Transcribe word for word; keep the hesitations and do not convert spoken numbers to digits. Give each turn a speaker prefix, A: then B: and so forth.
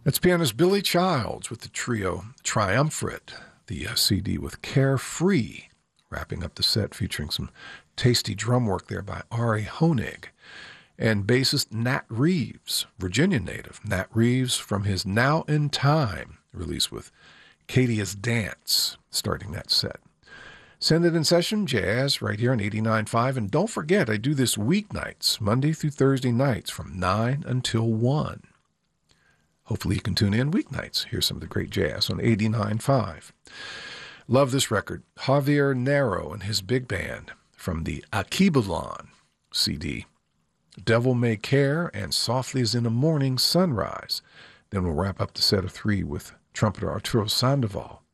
A: That's pianist Billy Childs with the trio Triumvirate, the uh, C D with Carefree, wrapping up the set featuring some tasty drum work there by Ari Honig. And bassist Nat Reeves, Virginia native Nat Reeves, from his Now in Time release with Cadia's Dance, starting that set. Send It in Session, jazz, right here on eighty-nine point five. And don't forget, I do this weeknights, Monday through Thursday nights from nine until one. Hopefully you can tune in weeknights. Here's some of the great jazz on eighty-nine point five. Love this record. Javier Narro and his big band from the Akibalon C D. Devil May Care and Softly as in a Morning Sunrise. Then we'll wrap up the set of three with trumpeter Arturo Sandoval